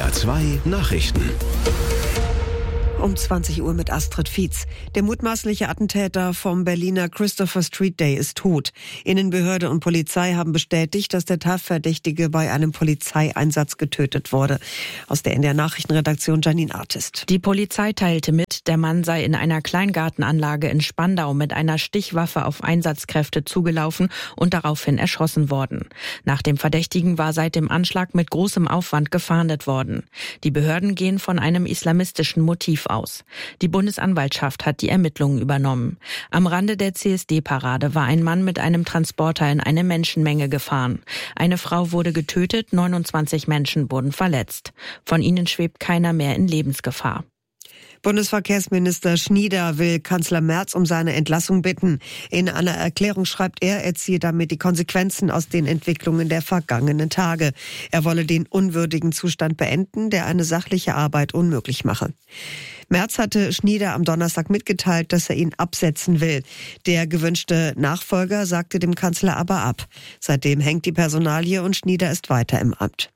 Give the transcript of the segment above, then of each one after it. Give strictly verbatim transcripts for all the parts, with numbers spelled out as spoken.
R zwei Nachrichten. Um zwanzig Uhr mit Astrid Fietz. Der mutmaßliche Attentäter vom Berliner Christopher Street Day ist tot. Innenbehörde und Polizei haben bestätigt, dass der Tatverdächtige bei einem Polizeieinsatz getötet wurde. Aus der N D R-Nachrichtenredaktion Janine Artist. Die Polizei teilte mit, der Mann sei in einer Kleingartenanlage in Spandau mit einer Stichwaffe auf Einsatzkräfte zugelaufen und daraufhin erschossen worden. Nach dem Verdächtigen war seit dem Anschlag mit großem Aufwand gefahndet worden. Die Behörden gehen von einem islamistischen Motiv aus. Die Bundesanwaltschaft hat die Ermittlungen übernommen. Am Rande der C S D-Parade war ein Mann mit einem Transporter in eine Menschenmenge gefahren. Eine Frau wurde getötet, neunundzwanzig Menschen wurden verletzt. Von ihnen schwebt keiner mehr in Lebensgefahr. Bundesverkehrsminister Schnieder will Kanzler Merz um seine Entlassung bitten. In einer Erklärung schreibt er, er ziehe damit die Konsequenzen aus den Entwicklungen der vergangenen Tage. Er wolle den unwürdigen Zustand beenden, der eine sachliche Arbeit unmöglich mache. Merz hatte Schnieder am Donnerstag mitgeteilt, dass er ihn absetzen will. Der gewünschte Nachfolger sagte dem Kanzler aber ab. Seitdem hängt die Personalie und Schnieder ist weiter im Amt.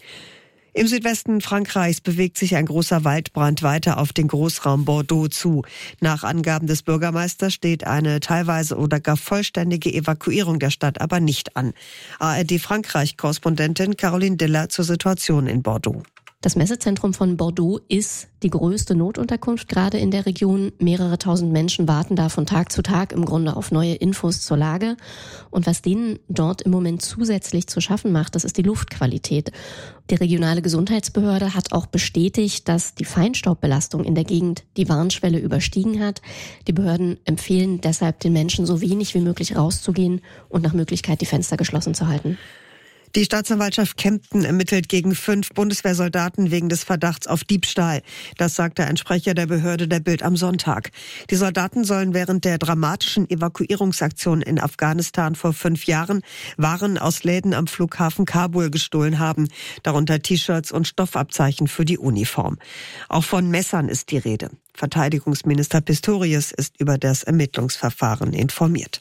Im Südwesten Frankreichs bewegt sich ein großer Waldbrand weiter auf den Großraum Bordeaux zu. Nach Angaben des Bürgermeisters steht eine teilweise oder gar vollständige Evakuierung der Stadt aber nicht an. A R D-Frankreich-Korrespondentin Caroline Diller zur Situation in Bordeaux. Das Messezentrum von Bordeaux ist die größte Notunterkunft gerade in der Region. Mehrere tausend Menschen warten da von Tag zu Tag im Grunde auf neue Infos zur Lage. Und was denen dort im Moment zusätzlich zu schaffen macht, das ist die Luftqualität. Die regionale Gesundheitsbehörde hat auch bestätigt, dass die Feinstaubbelastung in der Gegend die Warnschwelle überstiegen hat. Die Behörden empfehlen deshalb den Menschen so wenig wie möglich rauszugehen und nach Möglichkeit die Fenster geschlossen zu halten. Die Staatsanwaltschaft Kempten ermittelt gegen fünf Bundeswehrsoldaten wegen des Verdachts auf Diebstahl. Das sagte ein Sprecher der Behörde der Bild am Sonntag. Die Soldaten sollen während der dramatischen Evakuierungsaktion in Afghanistan vor fünf Jahren Waren aus Läden am Flughafen Kabul gestohlen haben, darunter T-Shirts und Stoffabzeichen für die Uniform. Auch von Messern ist die Rede. Verteidigungsminister Pistorius ist über das Ermittlungsverfahren informiert.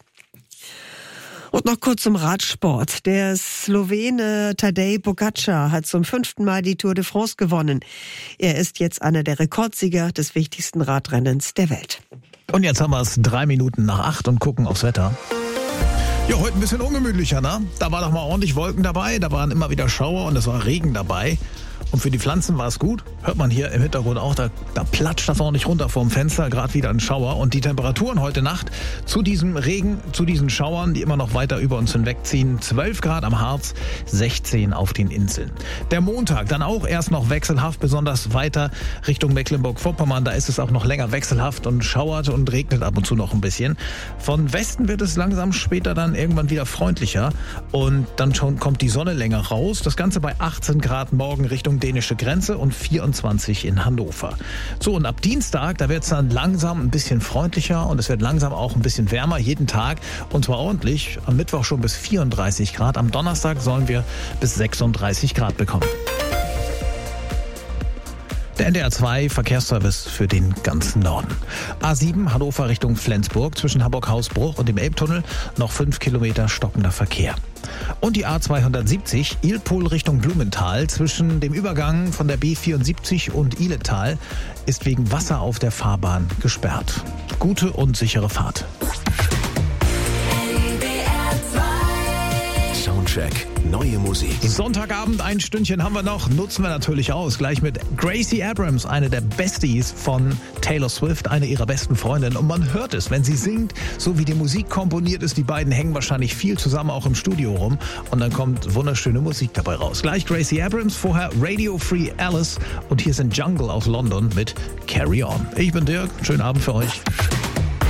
Und noch kurz zum Radsport. Der Slowene Tadej Pogačar hat zum fünften Mal die Tour de France gewonnen. Er ist jetzt einer der Rekordsieger des wichtigsten Radrennens der Welt. Und jetzt haben wir es drei Minuten nach acht und gucken aufs Wetter. Ja, heute ein bisschen ungemütlicher, ne? Da war doch mal ordentlich Wolken dabei, da waren immer wieder Schauer und es war Regen dabei. Und für die Pflanzen war es gut. Hört man hier im Hintergrund auch, da, da platscht das ordentlich runter vorm Fenster, gerade wieder ein Schauer. Und die Temperaturen heute Nacht zu diesem Regen, zu diesen Schauern, die immer noch weiter über uns hinwegziehen. zwölf Grad am Harz, sechzehn auf den Inseln. Der Montag dann auch erst noch wechselhaft, besonders weiter Richtung Mecklenburg-Vorpommern. Da ist es auch noch länger wechselhaft und schauert und regnet ab und zu noch ein bisschen. Von Westen wird es langsam später dann irgendwann wieder freundlicher. Und dann schon kommt die Sonne länger raus. Das Ganze bei achtzehn Grad morgen Richtung dänische Grenze und vierundzwanzig in Hannover. So, und ab Dienstag, da wird es dann langsam ein bisschen freundlicher und es wird langsam auch ein bisschen wärmer jeden Tag und zwar ordentlich. Am Mittwoch schon bis vierunddreißig Grad. Am Donnerstag sollen wir bis sechsunddreißig Grad bekommen. Der N D R zwei Verkehrsservice für den ganzen Norden. A sieben Hannover Richtung Flensburg zwischen Hamburg-Hausbruch und dem Elbtunnel noch fünf Kilometer stockender Verkehr. Und die A zweihundertsiebzig Ilpol Richtung Blumenthal zwischen dem Übergang von der B vierundsiebzig und Ihletal ist wegen Wasser auf der Fahrbahn gesperrt. Gute und sichere Fahrt. Soundcheck. Neue Musik. Sonntagabend, ein Stündchen haben wir noch, nutzen wir natürlich aus. Gleich mit Gracie Abrams, eine der Besties von Taylor Swift, eine ihrer besten Freundinnen. Und man hört es, wenn sie singt, so wie die Musik komponiert ist. Die beiden hängen wahrscheinlich viel zusammen auch im Studio rum. Und dann kommt wunderschöne Musik dabei raus. Gleich Gracie Abrams, vorher Radio Free Alice. Und hier sind Jungle aus London mit Carry On. Ich bin Dirk, schönen Abend für euch.